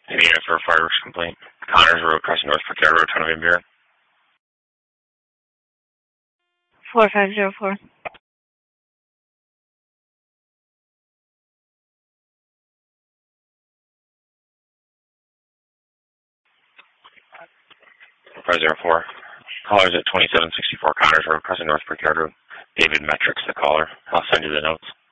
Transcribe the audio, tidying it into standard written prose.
Any unit for a fireworks complaint. Connors Road, Crescent North, Picard Road, Town of Van Buren. 4504. President 4. Callers at 2764 Connors Road, Crescent North, Picard Road. David Metrics, the caller. I'll send you the notes.